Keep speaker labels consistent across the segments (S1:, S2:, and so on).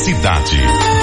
S1: cidade.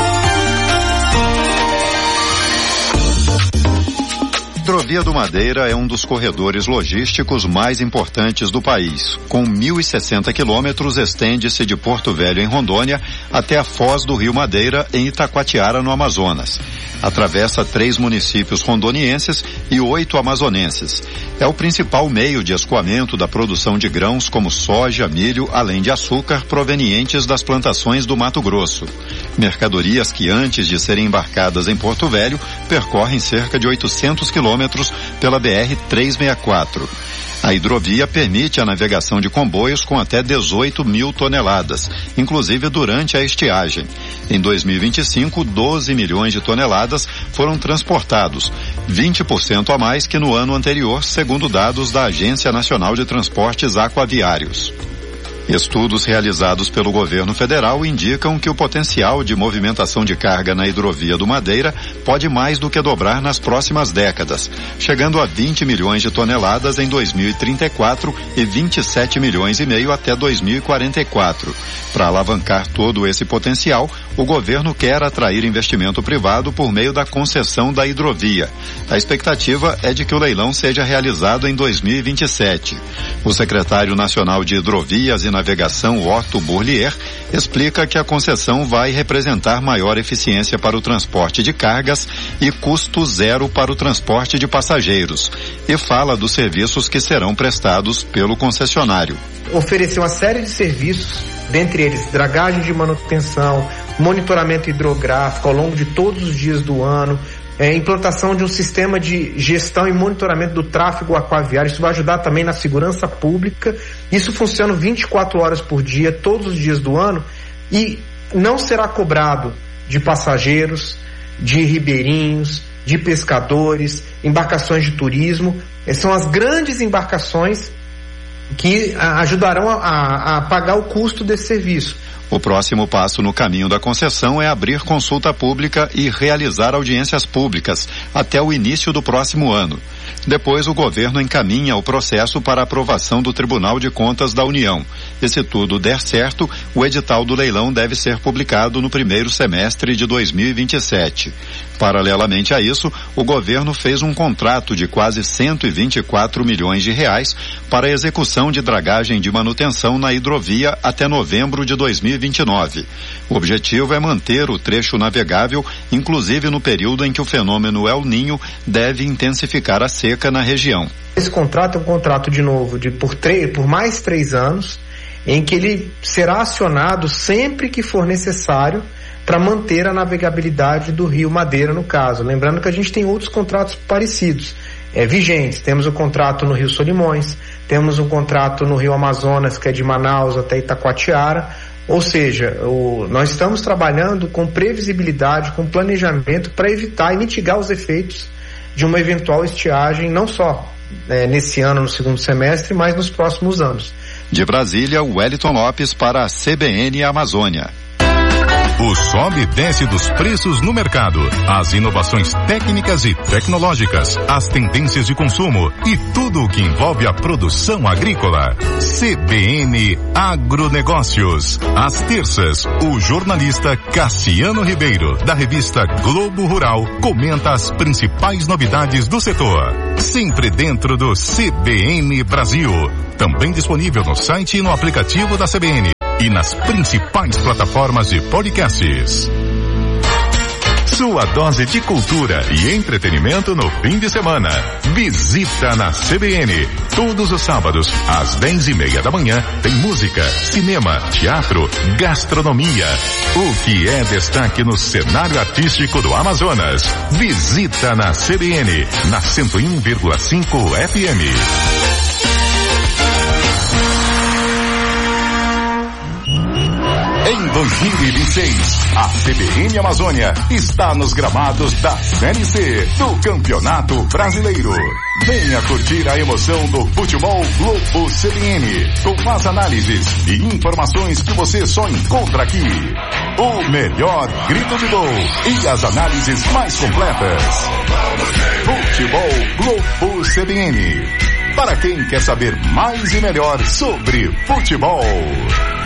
S2: A Hidrovia do Madeira é um dos corredores logísticos mais importantes do país. Com 1.060 quilômetros, estende-se de Porto Velho, em Rondônia, até a foz do Rio Madeira, em Itacoatiara, no Amazonas. Atravessa 3 municípios rondonienses e 8 amazonenses. É o principal meio de escoamento da produção de grãos como soja, milho, além de açúcar, provenientes das plantações do Mato Grosso. Mercadorias que, antes de serem embarcadas em Porto Velho, percorrem cerca de 800 quilômetros pela BR-364. A hidrovia permite a navegação de comboios com até 18 mil toneladas, inclusive durante a estiagem. Em 2025, 12 milhões de toneladas foram transportados, 20% a mais que no ano anterior, segundo dados da Agência Nacional de Transportes Aquaviários. Estudos realizados pelo governo federal indicam que o potencial de movimentação de carga na hidrovia do Madeira pode mais do que dobrar nas próximas décadas, chegando a 20 milhões de toneladas em 2034 e 27 milhões e meio até 2044. Para alavancar todo esse potencial, o governo quer atrair investimento privado por meio da concessão da hidrovia. A expectativa é de que o leilão seja realizado em 2027. O secretário nacional de Hidrovias e Navegação, Otto Burlier, explica que a concessão vai representar maior eficiência para o transporte de cargas e custo zero para o transporte de passageiros, e fala dos serviços que serão prestados pelo concessionário.
S3: Oferecer uma série de serviços, dentre eles dragagem de manutenção, monitoramento hidrográfico ao longo de todos os dias do ano, implantação de um sistema de gestão e monitoramento do tráfego aquaviário. Isso vai ajudar também na segurança pública. Isso funciona 24 horas por dia, todos os dias do ano, e não será cobrado de passageiros, de ribeirinhos, de pescadores, embarcações de turismo. São as grandes embarcações que ajudarão a pagar o custo desse serviço.
S2: O próximo passo no caminho da concessão é abrir consulta pública e realizar audiências públicas até o início do próximo ano. Depois, o governo encaminha o processo para aprovação do Tribunal de Contas da União. E se tudo der certo, o edital do leilão deve ser publicado no primeiro semestre de 2027. Paralelamente a isso, o governo fez um contrato de quase 124 milhões de reais para a execução de dragagem de manutenção na hidrovia até novembro de 2029. O objetivo é manter o trecho navegável, inclusive no período em que o fenômeno El Niño deve intensificar a seca na região.
S3: Esse contrato é um contrato, de novo, por mais 3 anos, em que ele será acionado sempre que for necessário para manter a navegabilidade do Rio Madeira, no caso. Lembrando que a gente tem outros contratos parecidos, vigentes. Temos o contrato no Rio Solimões, temos um contrato no Rio Amazonas, que é de Manaus até Itacoatiara. Ou seja, nós estamos trabalhando com previsibilidade, com planejamento para evitar e mitigar os efeitos de uma eventual estiagem, não só nesse ano, no segundo semestre, mas nos próximos anos.
S2: De Brasília, Wellington Lopes para a CBN Amazônia.
S1: O sobe e desce dos preços no mercado, as inovações técnicas e tecnológicas, as tendências de consumo e tudo o que envolve a produção agrícola. CBN Agronegócios. Às terças, o jornalista Cassiano Ribeiro, da revista Globo Rural, comenta as principais novidades do setor. Sempre dentro do CBN Brasil. Também disponível no site e no aplicativo da CBN. E nas principais plataformas de podcasts. Sua dose de cultura e entretenimento no fim de semana. Visita na CBN. Todos os sábados, às 10:30 da manhã, tem música, cinema, teatro, gastronomia. O que é destaque no cenário artístico do Amazonas. Visita na CBN, na 101,5 FM. Em 2026, a CBN Amazônia está nos gramados da Série C do Campeonato Brasileiro. Venha curtir a emoção do futebol Globo CBN, com as análises e informações que você só encontra aqui. O melhor grito de gol e as análises mais completas. Futebol Globo CBN. Para quem quer saber mais e melhor sobre futebol.